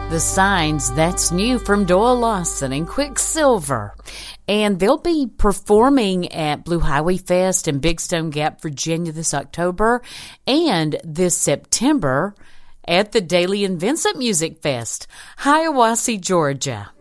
The Signs, that's new from Doyle Lawson and Quicksilver. And they'll be performing at Blue Highway Fest in Big Stone Gap, Virginia this October and this September at the Daly and Vincent Music Fest, Hiawassee, Georgia.